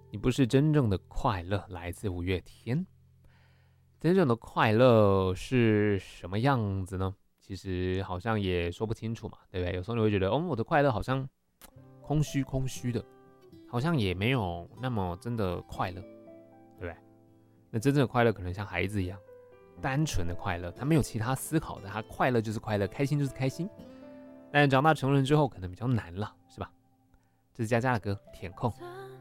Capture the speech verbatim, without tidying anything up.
你不是真正的快乐来自五月天。真正的快乐是什么样子呢？其实好像也说不清楚嘛，对不对？有时候你会觉得，哦，我的快乐好像空虚空虚的，好像也没有那么真的快乐，对不对？那真正的快乐可能像孩子一样，单纯的快乐，他没有其他思考的，他快乐就是快乐，开心就是开心。但长大成人之后，可能比较难了，是吧？这是佳佳的歌《填空》。